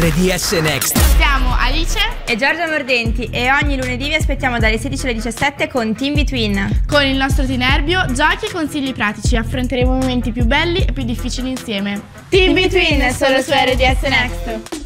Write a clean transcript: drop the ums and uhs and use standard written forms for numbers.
RDS Next. Siamo Alice e Giorgia Mordenti e ogni lunedì vi aspettiamo dalle 16 alle 17 con Team Between. Con il nostro Tinerbio, giochi e consigli pratici. Affronteremo i momenti più belli e più difficili insieme. Team Between solo su RDS Next.